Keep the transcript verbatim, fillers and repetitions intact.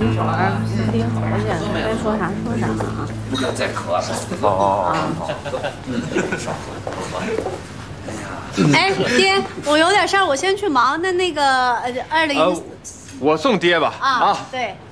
会儿私底好去，该说啥说啥啊。 不要再渴了。 哦。 哎，爹，我有点事儿，我先去忙。那那个呃，二零我送爹吧。 啊，对，